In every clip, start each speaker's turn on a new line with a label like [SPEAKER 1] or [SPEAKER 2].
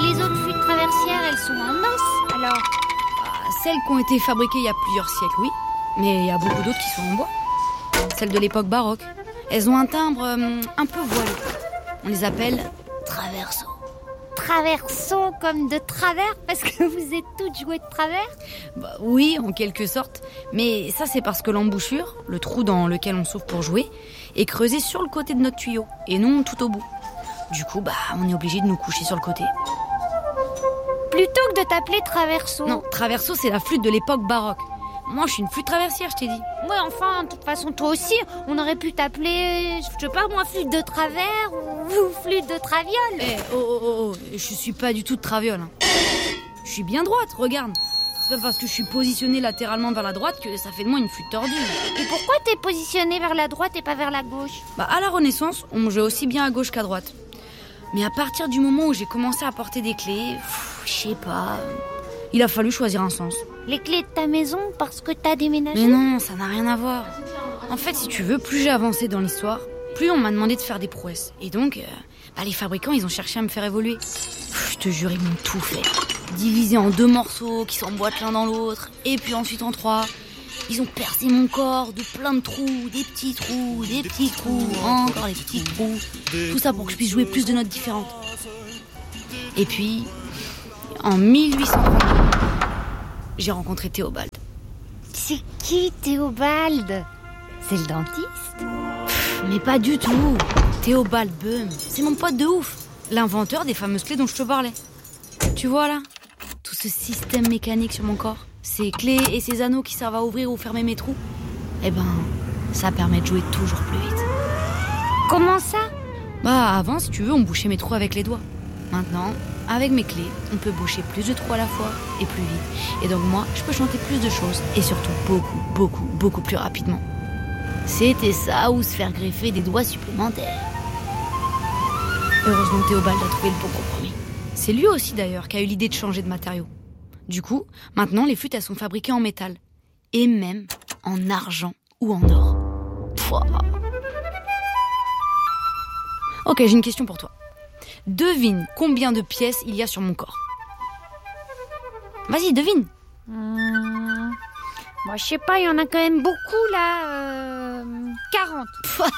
[SPEAKER 1] les autres flûtes traversières, elles sont en os, alors?
[SPEAKER 2] Celles qui ont été fabriquées il y a plusieurs siècles, oui. Mais il y a beaucoup d'autres qui sont en bois. Celles de l'époque baroque. Elles ont un timbre un peu voilé. On les appelle traverso.
[SPEAKER 1] Traverso comme de travers, parce que vous êtes toutes jouées de travers?
[SPEAKER 2] Oui, en quelque sorte. Mais ça, c'est parce que l'embouchure, le trou dans lequel on souffle pour jouer, est creusé sur le côté de notre tuyau, et non tout au bout. Du coup, on est obligé de nous coucher sur le côté.
[SPEAKER 1] Plutôt que de t'appeler traverso.
[SPEAKER 2] Non, traverso, c'est la flûte de l'époque baroque. Moi, je suis une flûte traversière, je t'ai dit.
[SPEAKER 1] Ouais, enfin, de toute façon, toi aussi, on aurait pu t'appeler, je sais pas moi, flûte de travers ou flûte de traviole.
[SPEAKER 2] Oh, je suis pas du tout de traviole. Je suis bien droite, regarde. C'est pas parce que je suis positionnée latéralement vers la droite que ça fait de moi une flûte tordue.
[SPEAKER 1] Et pourquoi t'es positionnée vers la droite et pas vers la gauche?
[SPEAKER 2] À la Renaissance, on jouait aussi bien à gauche qu'à droite. Mais à partir du moment où j'ai commencé à porter des clés, je sais pas, il a fallu choisir un sens.
[SPEAKER 1] Les clés de ta maison parce que t'as déménagé?
[SPEAKER 2] Mais non, ça n'a rien à voir. En fait, si tu veux, plus j'ai avancé dans l'histoire, plus on m'a demandé de faire des prouesses. Et donc, les fabricants, ils ont cherché à me faire évoluer. Je te jure, ils m'ont tout fait. Divisé en 2 morceaux qui s'emboîtent l'un dans l'autre, et puis ensuite en 3. Ils ont percé mon corps de plein de trous, des petits trous, encore des petits trous. Tout ça pour que je puisse jouer plus de notes différentes. Et puis, en 1832, j'ai rencontré Théobald.
[SPEAKER 1] C'est qui Théobald? C'est le dentiste?
[SPEAKER 2] Mais pas du tout. Théobald Böhm, c'est mon pote de ouf. L'inventeur des fameuses clés dont je te parlais. Tu vois là, tout ce système mécanique sur mon corps, ces clés et ces anneaux qui servent à ouvrir ou fermer mes trous, ça permet de jouer toujours plus vite.
[SPEAKER 1] Comment ça?
[SPEAKER 2] Avant, si tu veux, on bouchait mes trous avec les doigts. Maintenant, avec mes clés, on peut boucher plus de trous à la fois et plus vite. Et donc moi, je peux chanter plus de choses et surtout beaucoup plus rapidement. C'était ça ou se faire greffer des doigts supplémentaires. Heureusement, Théobald a trouvé le bon compromis. C'est lui aussi d'ailleurs qui a eu l'idée de changer de matériau. Du coup, maintenant les flûtes elles sont fabriquées en métal. Et même en argent ou en or. Pouah. Ok, j'ai une question pour toi. Devine combien de pièces il y a sur mon corps. Vas-y, devine.
[SPEAKER 1] Moi, je sais pas, il y en a quand même beaucoup là. 40.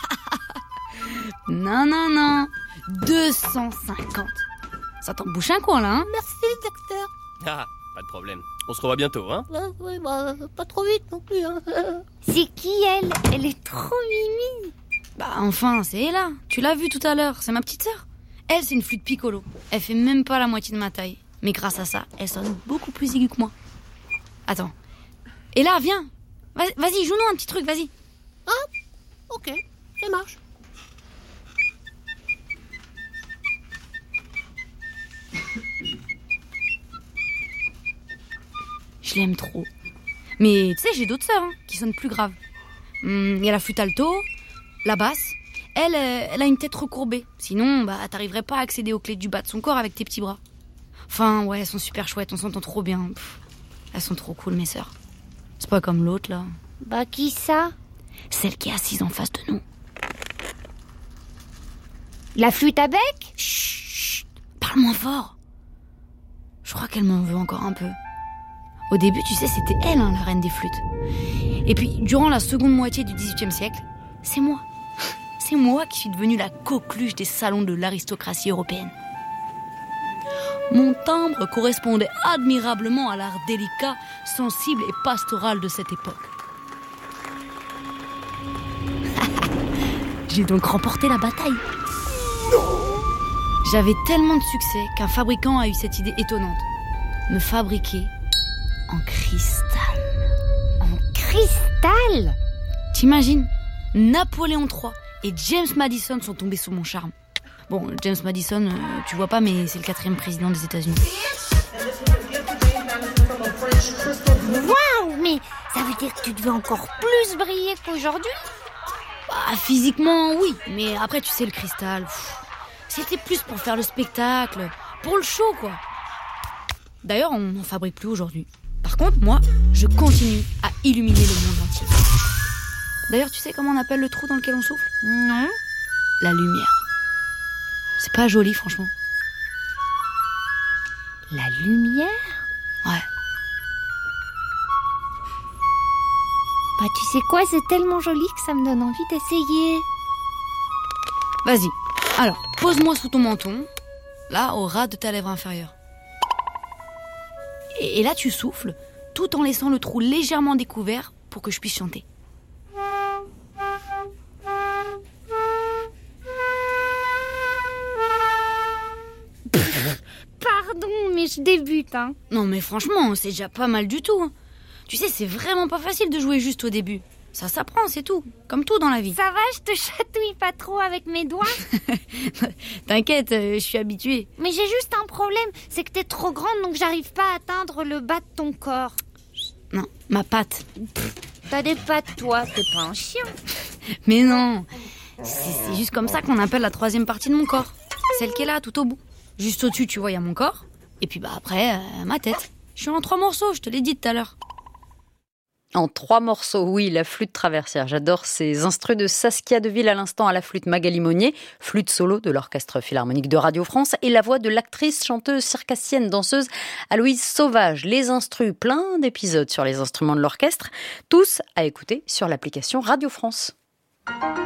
[SPEAKER 2] Non. 250. Ça t'en bouche un coin là, hein?
[SPEAKER 1] Merci, docteur.
[SPEAKER 3] Ah, pas de problème. On se revoit bientôt, hein?
[SPEAKER 1] Oui, pas trop vite non plus, hein. C'est qui elle? Elle est trop mimi.
[SPEAKER 2] Enfin, c'est Ella. Tu l'as vue tout à l'heure, c'est ma petite sœur. Elle, c'est une flûte piccolo. Elle fait même pas la moitié de ma taille. Mais grâce à ça, elle sonne beaucoup plus aiguë que moi. Attends. Ella, viens. Vas-y, joue-nous un petit truc, vas-y.
[SPEAKER 1] Ah, ok, ça marche.
[SPEAKER 2] Je l'aime trop. Mais tu sais, j'ai d'autres sœurs qui sonnent plus graves. Il y a la flûte alto, la basse. Elle a une tête recourbée. Sinon, t'arriverais pas à accéder aux clés du bas de son corps avec tes petits bras. Enfin, ouais, elles sont super chouettes, on s'entend trop bien. Elles sont trop cool, mes sœurs. C'est pas comme l'autre, là.
[SPEAKER 1] Qui ça?
[SPEAKER 2] Celle qui est assise en face de nous.
[SPEAKER 1] La flûte à bec?
[SPEAKER 2] Chut, parle moins fort. Je crois qu'elle m'en veut encore un peu. Au début, tu sais, c'était elle, la reine des flûtes. Et puis, durant la seconde moitié du XVIIIe siècle, c'est moi. C'est moi qui suis devenue la coqueluche des salons de l'aristocratie européenne. Mon timbre correspondait admirablement à l'art délicat, sensible et pastoral de cette époque. J'ai donc remporté la bataille. J'avais tellement de succès qu'un fabricant a eu cette idée étonnante. Me fabriquer en cristal.
[SPEAKER 1] En cristal?
[SPEAKER 2] T'imagines? Napoléon III et James Madison sont tombés sous mon charme. Bon, James Madison, tu vois pas, mais c'est le 4e président des États-Unis.
[SPEAKER 1] Waouh, mais ça veut dire que tu devais encore plus briller qu'aujourd'hui?
[SPEAKER 2] Physiquement, oui, mais après, tu sais, le cristal, c'était plus pour faire le spectacle, pour le show, quoi. D'ailleurs, on n'en fabrique plus aujourd'hui. Par contre, moi, je continue à illuminer le monde entier. D'ailleurs, tu sais comment on appelle le trou dans lequel on souffle?
[SPEAKER 1] Non.
[SPEAKER 2] La lumière. C'est pas joli, franchement.
[SPEAKER 1] La lumière?
[SPEAKER 2] Ouais.
[SPEAKER 1] Bah tu sais quoi, c'est tellement joli que ça me donne envie d'essayer.
[SPEAKER 2] Vas-y. Alors, pose-moi sous ton menton, là, au ras de ta lèvre inférieure. Et là, tu souffles, tout en laissant le trou légèrement découvert pour que je puisse chanter.
[SPEAKER 1] Pardon, mais je débute, hein.
[SPEAKER 2] Non mais franchement, c'est déjà pas mal du tout. Tu sais, c'est vraiment pas facile de jouer juste au début. Ça s'apprend, c'est tout. Comme tout dans la vie.
[SPEAKER 1] Ça va, je te chatouille pas trop avec mes doigts?
[SPEAKER 2] T'inquiète, je suis habituée.
[SPEAKER 1] Mais j'ai juste un problème, c'est que t'es trop grande donc j'arrive pas à atteindre le bas de ton corps.
[SPEAKER 2] Non, ma patte.
[SPEAKER 1] T'as des pattes, toi, t'es pas un chien.
[SPEAKER 2] Mais non, c'est juste comme ça qu'on appelle la troisième partie de mon corps. Celle qui est là, tout au bout. Juste au-dessus, tu vois, il y a mon corps. Et puis après, ma tête. Je suis en 3 morceaux, je te l'ai dit tout à l'heure.
[SPEAKER 4] En 3 morceaux, oui, la flûte traversière. J'adore ces instrus de Saskia Deville à l'instant à la flûte Magali Monnier, flûte solo de l'Orchestre Philharmonique de Radio France et la voix de l'actrice, chanteuse, circassienne, danseuse Aloïse Sauvage. Les instrus, plein d'épisodes sur les instruments de l'orchestre, tous à écouter sur l'application Radio France.